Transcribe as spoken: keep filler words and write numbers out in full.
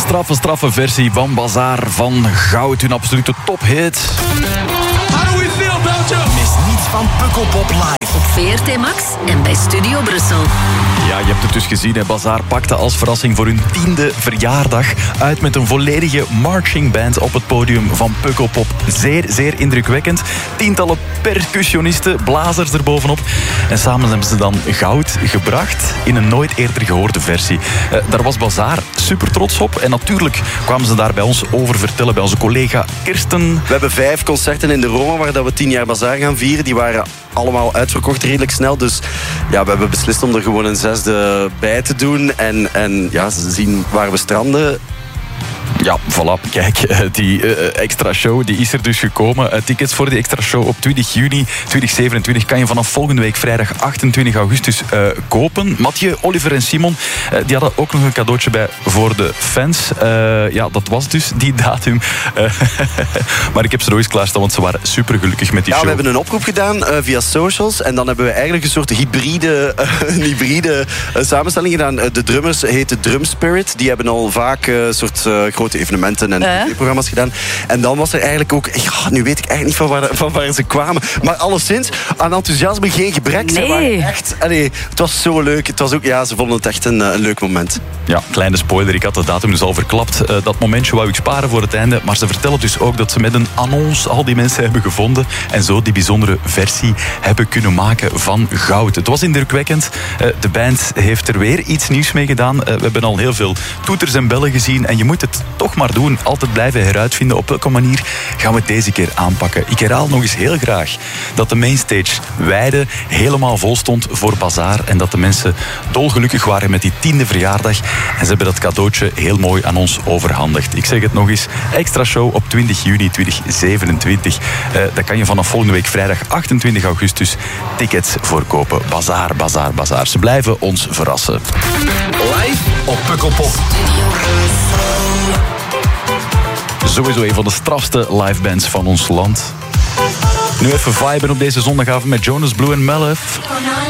straffe, straffe versie van Bazaar van Goud. Hun absolute tophit. How do we feel, Belgium? Mis niets van Pukkelpop live. Op V R T Max en bij Studio Brussel. Ja, je hebt het dus gezien. Hè. Bazaar pakte als verrassing voor hun tiende verjaardag uit met een volledige marching band op het podium van Pukkelpop. Zeer, zeer indrukwekkend. Tientallen percussionisten, blazers erbovenop. En samen hebben ze dan goud gebracht in een nooit eerder gehoorde versie. Uh, daar was Bazaar super trots op. En natuurlijk kwamen ze daar bij ons over vertellen, bij onze collega Kirsten. We hebben vijf concerten in de Roma waar dat we tien jaar Bazaar gaan vieren. Die waren allemaal uitverkocht redelijk snel. Dus ja, we hebben beslist om er gewoon een zesde bij te doen. En, en ja, zien waar we stranden. Ja, voilà. Kijk, die uh, extra show die is er dus gekomen. Uh, tickets voor die extra show op twintig juni tweeduizend zevenentwintig kan je vanaf volgende week vrijdag achtentwintig augustus uh, kopen. Mathieu, Oliver en Simon uh, die hadden ook nog een cadeautje bij voor de fans. Uh, ja, dat was dus die datum. Uh, maar ik heb ze nog eens klaarstaan, want ze waren super gelukkig met die ja, show. We hebben een oproep gedaan uh, via socials. En dan hebben we eigenlijk een soort hybride, uh, een hybride uh, samenstelling gedaan. Uh, de drummers heten Drum Spirit. Die hebben al vaak een uh, soort uh, grote evenementen en uh? programma's gedaan. En dan was er eigenlijk ook... Ja, nu weet ik eigenlijk niet van waar, van waar ze kwamen. Maar alleszins, aan enthousiasme geen gebrek. Nee. Ze waren echt... Allee, het was zo leuk. Het was ook, ja, ze vonden het echt een, een leuk moment. Ja, kleine spoiler. Ik had de datum dus al verklapt. Uh, dat momentje wou ik sparen voor het einde. Maar ze vertellen dus ook dat ze met een annonce al die mensen hebben gevonden. En zo die bijzondere versie hebben kunnen maken van goud. Het was indrukwekkend. Uh, de band heeft er weer iets nieuws mee gedaan. Uh, we hebben al heel veel toeters en bellen gezien. En je moet het toch maar doen. Altijd blijven heruitvinden. Op welke manier gaan we het deze keer aanpakken? Ik herhaal nog eens heel graag dat de mainstage wijde helemaal vol stond voor Bazaar. En dat de mensen dolgelukkig waren met die tiende verjaardag. En ze hebben dat cadeautje heel mooi aan ons overhandigd. Ik zeg het nog eens. Extra show op twintig juni tweeduizend zevenentwintig. Uh, daar kan je vanaf volgende week vrijdag achtentwintig augustus tickets voor kopen. Bazaar, Bazaar, Bazaar. Ze blijven ons verrassen. Live op Pukkelpop. Sowieso een van de strafste livebands van ons land. Nu even viben op deze zondagavond met Jonas Blue en Melef.